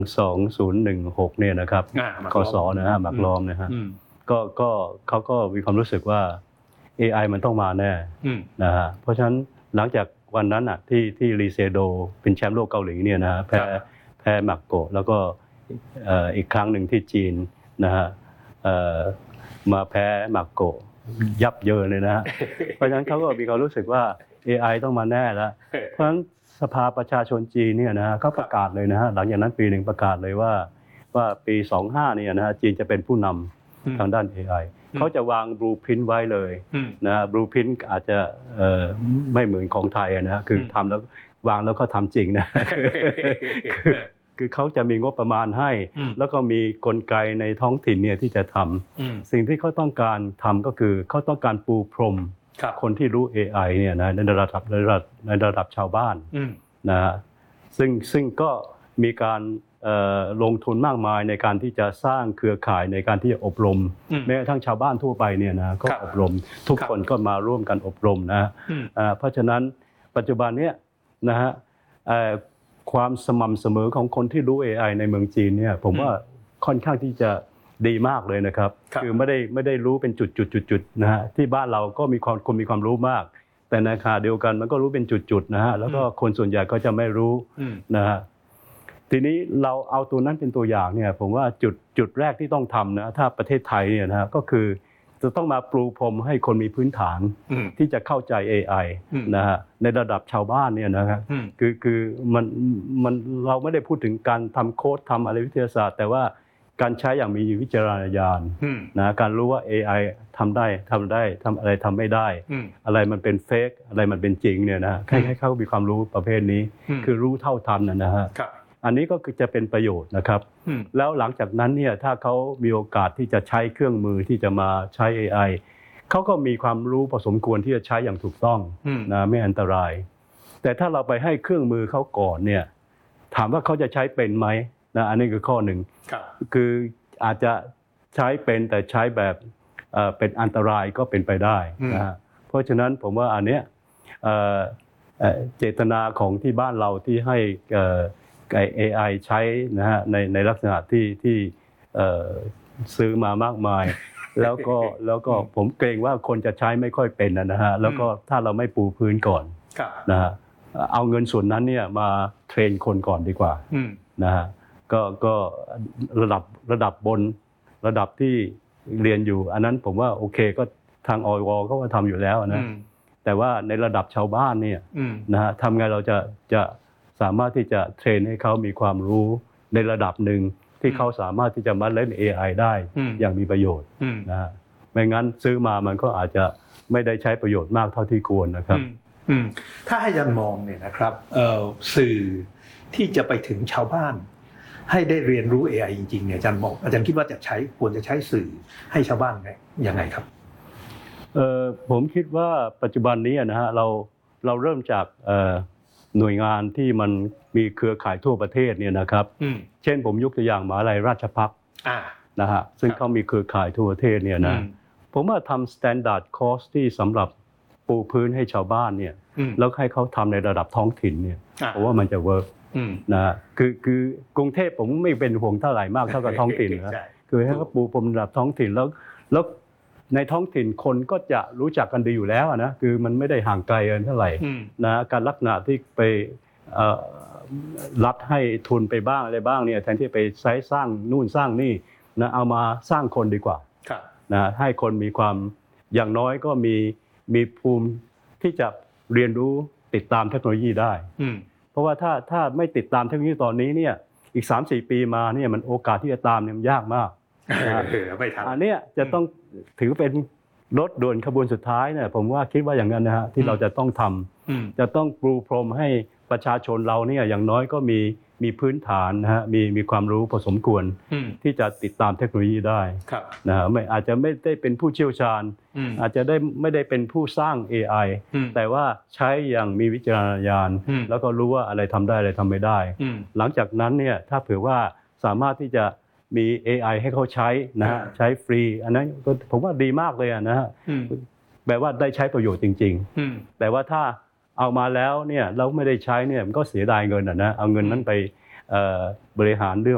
2016เนี่ยนะครับกสนะฮะหมักล้อมนะฮะก็เขาก็มีความรู้สึกว่า AI มันต้องมาแน่นะฮะเพราะฉะนั้นหลังจากวันนั้นอ่ะที่ลีเซโดเป็นแชมป์โลกเกาหลีเนี่ยนะฮะแพ้หมักโกะแล้วก็อีกครั้งหนึ่งที่จีนนะฮะมาแพ้หมักโกะยับเยินเลยนะฮะเพราะฉะนั้นเขาก็มีความรู้สึกว่า AI ต้องมาแน่แล้วเพราะฉะนั้นสภาประชาชนจีนเนี่ยนะฮะเขาประกาศเลยนะฮะหลังจากนั้นปีหนึ่งประกาศเลยว่าปี25เนี่ยนะฮะจีนจะเป็นผู้นำทางด้าน AI เขาจะวางบลูพรินท์ไว้เลยนะบลูพรินท์อาจจะไม่เหมือนของไทยนะฮะคือทำแล้ววางแล้วก็ทำจริงนะคือเขาจะมีงบประมาณให้แล้วก็มีกลไกในท้องถิ่นเนี่ยที่จะทำสิ่งที่เขาต้องการทำก็คือเขาต้องการปูพรมคนที่รู้ AI เนี่ยนะในระดับชาวบ้านนะฮะซึ่งก็มีการลงทุนมากมายในการที่จะสร้างเครือข่ายในการที่จะอบรมแม้กระทั่งชาวบ้านทั่วไปเนี่ยนะก็อบรมทุกคนก็มาร่วมกันอบรมนะเพราะฉะนั้นปัจจุบันเนี้ยนะฮะความสม่ำเสมอของคนที่รู้ AI ในเมืองจีนเนี่ยผมว่าค่อนข้างที่จะดีมากเลยนะครับคือไม่ได้รู้เป็นจุดๆนะฮะที่บ้านเราก็มีคนมีความรู้มากแต่ในขณะเดียวกันมันก็รู้เป็นจุดๆนะฮะแล้วก็คนส่วนใหญ่ก็จะไม่รู้นะฮะทีนี้เราเอาตัวนั้นเป็นตัวอย่างเนี่ยผมว่าจุดแรกที่ต้องทำนะถ้าประเทศไทยเนี่ยนะฮะก็คือจะต้องมาปลูพรมให้คนมีพื้นฐานที่จะเข้าใจ AI นะฮะในระดับชาวบ้านเนี่ยนะครับคือมันเราไม่ได้พูดถึงการทำโค้ดทำอะไรวิทยาศาสตร์แต่ว่าการใช้อย่างมีวิจารณญาณนะการรู้ว่า AI ทำอะไรทำไม่ได้อะไรมันเป็นเฟกอะไรมันเป็นจริงเนี่ยนะให้เขามีความรู้ประเภทนี้คือรู้เท่าทันนะฮะอันนี้ก็คือจะเป็นประโยชน์นะครับแล้วหลังจากนั้นเนี่ยถ้าเขามีโอกาสที่จะใช้เครื่องมือที่จะมาใช้ AI เขาก็มีความรู้พอสมควรที่จะใช้อย่างถูกต้องนะไม่อันตรายแต่ถ้าเราไปให้เครื่องมือเขาก่อนเนี่ยถามว่าเขาจะใช้เป็นไหมนะอันนี้คือข้อหนึ่งคืออาจจะใช้เป็นแต่ใช้แบบเป็นอันตรายก็เป็นไปได้นะฮะเพราะฉะนั้นผมว่าอันเนี้ยเจตนาของที่บ้านเราที่ให้AI ใช้นะฮะในลักษณะที่ซื้อมามากมายแล้วก็ผมเกรงว่าคนจะใช้ไม่ค่อยเป็นนะฮะแล้วก็ถ้าเราไม่ปูพื้นก่อนนะฮะเอาเงินส่วนนั้นเนี่ยมาเทรนคนก่อนดีกว่านะฮะก็ระดับบนระดับที่เรียนอยู่อันนั้นผมว่าโอเคก็ทางอวเขาก็ทำอยู่แล้วนะแต่ว่าในระดับชาวบ้านเนี่ยนะฮะทำไงเราจะสามารถที่จะเทรนให้เขามีความรู้ในระดับหนึ่งที่เขาสามารถที่จะมาเล่น AI ได้อย่างมีประโยชน์นะฮะไม่งั้นซื้อมามันก็อาจจะไม่ได้ใช้ประโยชน์มากเท่าที่ควรนะครับถ้าให้อาจารย์มองเนี่ยนะครับสื่อที่จะไปถึงชาวบ้านให้ได้เรียนรู้ AI จริงๆเนี่ยอาจารย์คิดว่าควรจะใช้สื่อให้ชาวบ้านยังไงครับผมคิดว่าปัจจุบันนี้นะฮะเราเริ่มจากหน่วยงานที่มันมีเครือข่ายทั่วประเทศเนี่ยนะครับเช่นผมยกตัวอย่างมหาวิทยาลัยราชภัฏนะฮะซึ่งเขามีเครือข่ายทั่วประเทศเนี่ยนะผมว่าทำ standard course ที่สำหรับปูพื้นให้ชาวบ้านเนี่ยแล้วให้เขาทำในระดับท้องถิ่นเนี่ยผมว่ามันจะเวิร์กนะคือกรุงเทพผมไม่เป็นห่วงเท่าไหร่มากเท่ากับท้องถิ่นนะคือให้เขาปูพรมระดับท้องถิ่นแล้วในท้องถิ่นคนก็จะรู้จักกันดีอยู่แล้วนะคือมันไม่ได้ห่างไกลกันเท่าไหร่นะการลักษณะที่ไปรัฐให้ทุนไปบ้างอะไรบ้างเนี่ยแทนที่ไปใช้สร้างนู่นสร้างนี่นะเอามาสร้างคนดีกว่านะให้คนมีความอย่างน้อยก็มีภูมิที่จะเรียนรู้ติดตามเทคโนโลยีได้เพราะว่าถ้าไม่ติดตามเทคโนโลยีตอนนี้เนี่ยอีก 3-4 ปีมาเนี่ยมันโอกาสที่จะตามเนี่ยมันยากมากอันนี้จะต้องถือเป็นรถด่วนขบวนสุดท้ายเนี่ยผมว่าคิดว่าอย่างนั้นนะฮะที่เราจะต้องทำจะต้องปูพรมให้ประชาชนเราเนี่ยอย่างน้อยก็มีพื้นฐานนะฮะมีความรู้พอสมควรที่จะติดตามเทคโนโลยีได้นะฮะอาจจะไม่ได้เป็นผู้เชี่ยวชาญอาจจะไม่ได้เป็นผู้สร้าง AI แต่ว่าใช้อย่างมีวิจารณญาณแล้วก็รู้ว่าอะไรทำได้อะไรทำไม่ได้หลังจากนั้นเนี่ยถ้าเผื่อว่าสามารถที่จะมี AI ให้เขาใช้นะฮะใช้ฟรีอันนั้นก็ผมว่าดีมากเลยนะฮะแปลว่าได้ใช้ประโยชน์จริงๆแต่ว่าถ้าเอามาแล้วเนี่ยเราไม่ได้ใช้เนี่ยมันก็เสียดายเงินนะเอาเงินนั้นไปบริหารเรื่อง